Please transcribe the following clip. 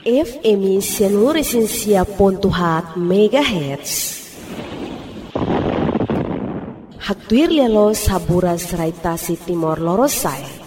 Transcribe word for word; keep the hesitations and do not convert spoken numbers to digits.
F M seluruh Indonesia pontuhat megahertz. Haktuir lelo sabura serai tasi timor lorosai.